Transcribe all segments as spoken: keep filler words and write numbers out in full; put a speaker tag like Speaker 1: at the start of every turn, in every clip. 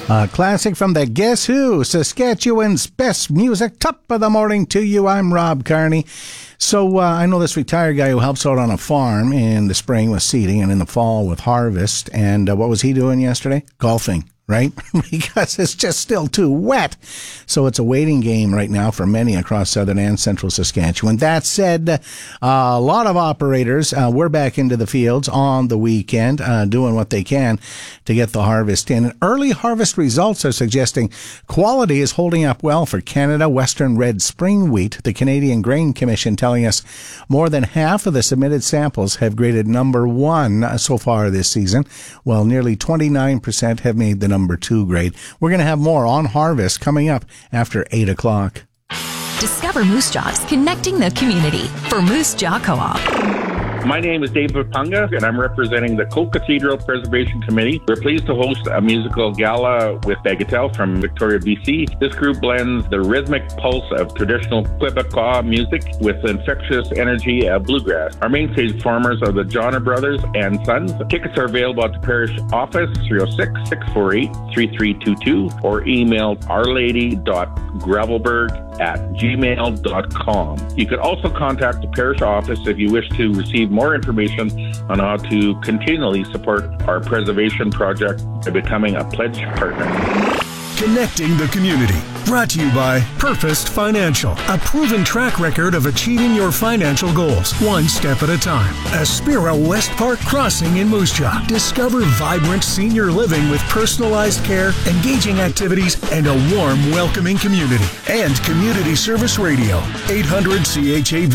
Speaker 1: A classic from the Guess Who, Saskatchewan's best music. Top of the morning to you. I'm Rob Carney. So uh, I know this retired guy who helps out on a farm in the spring with seeding and in the fall with harvest. And uh, what was he doing yesterday? Golfing. Right? Because it's just still too wet. So it's a waiting game right now for many across southern and central Saskatchewan. That said, uh, a lot of operators, uh, we're back into the fields on the weekend, uh, doing what they can to get the harvest in. And early harvest results are suggesting quality is holding up well for Canada Western Red Spring Wheat. The Canadian Grain Commission telling us more than half of the submitted samples have graded number one so far this season, while nearly twenty-nine percent have made the number two grade. We're going to have more on harvest coming up after eight o'clock.
Speaker 2: Discover Moose Jaw's connecting the community for Moose Jaw Co-op.
Speaker 3: My name is David Punga, and I'm representing the Coke Cathedral Preservation Committee. We're pleased to host a musical gala with Bagatelle from Victoria, B C. This group blends the rhythmic pulse of traditional Quebecois music with infectious energy of bluegrass. Our main stage performers are the Johnner Brothers and Sons. Tickets are available at the parish office, three oh six, six four eight, three three two two, or email ourlady dot gravelberg at gmail dot com. You can also contact the parish office if you wish to receive more information on how to continually support our preservation project by becoming a pledge partner.
Speaker 4: Connecting the community. Brought to you by Purposed Financial, a proven track record of achieving your financial goals, one step at a time. Aspira West Park Crossing in Moose Jaw. Discover vibrant senior living with personalized care, engaging activities, and a warm, welcoming community. And Community Service Radio, eight hundred C H A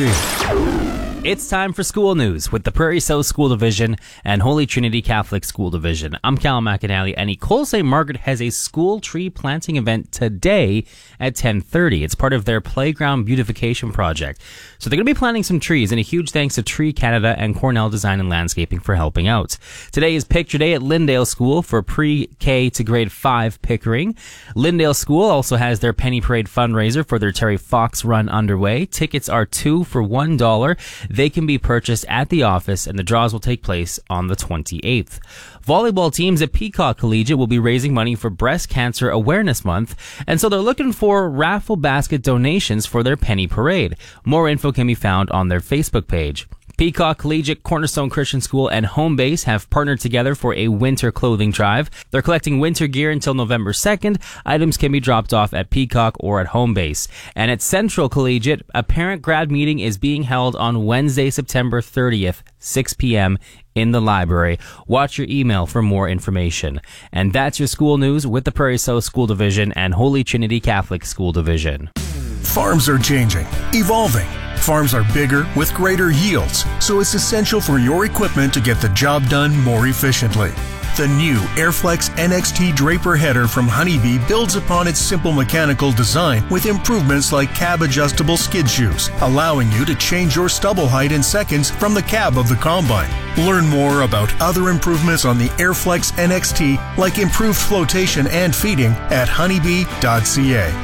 Speaker 4: V.
Speaker 5: It's time for school news with the Prairie South School Division and Holy Trinity Catholic School Division. I'm Cal McAnally, and Ecole Saint Margaret has a school tree planting event today at ten thirty. It's part of their playground beautification project. So they're going to be planting some trees, and a huge thanks to Tree Canada and Cornell Design and Landscaping for helping out. Today is Picture Day at Lyndale School for pre-K to grade five Pickering. Lyndale School also has their Penny Parade fundraiser for their Terry Fox Run underway. Tickets are two for one dollar. They can be purchased at the office, and the draws will take place on the twenty-eighth. Volleyball teams at Peacock Collegiate will be raising money for Breast Cancer Awareness Month, and so they're looking for raffle basket donations for their Penny Parade. More info can be found on their Facebook page. Peacock Collegiate, Cornerstone Christian School, and Home Base have partnered together for a winter clothing drive. They're collecting winter gear until November second. Items can be dropped off at Peacock or at Home Base. And at Central Collegiate, a parent grad meeting is being held on Wednesday, September thirtieth, six p.m. in the library. Watch your email for more information. And that's your school news with the Prairie South School Division and Holy Trinity Catholic School Division.
Speaker 4: Farms are changing, evolving. Farms are bigger with greater yields, so it's essential for your equipment to get the job done more efficiently. The new Airflex N X T Draper header from Honeybee builds upon its simple mechanical design with improvements like cab-adjustable skid shoes, allowing you to change your stubble height in seconds from the cab of the combine. Learn more about other improvements on the Airflex N X T, like improved flotation and feeding, at honeybee dot c a.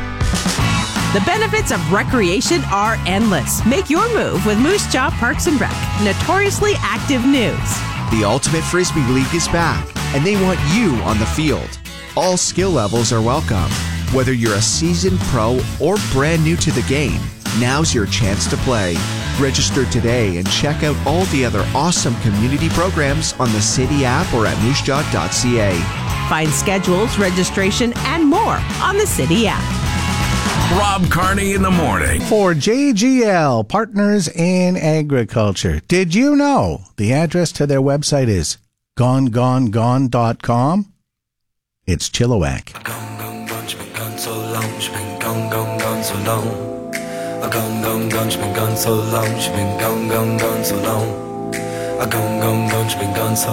Speaker 6: The benefits of recreation are endless. Make your move with Moose Jaw Parks and Rec. Notoriously active news.
Speaker 7: The Ultimate Frisbee League is back, and they want you on the field. All skill levels are welcome. Whether you're a seasoned pro or brand new to the game, now's your chance to play. Register today and check out all the other awesome community programs on the City app or at moose jaw dot c a.
Speaker 6: Find schedules, registration, and more on the City app.
Speaker 4: Rob Carney in the morning.
Speaker 1: For J G L, Partners in Agriculture. Did you know the address to their website is gone gone gone dot com? It's Chilliwack.
Speaker 8: Gone, gone, gone, she's been gone so long, she's been gone, gone, gone so long. Gone, gone, gone, she's been gone so long, she's been gone, gone, gone so long. Gone, gone, gone, she's been gone so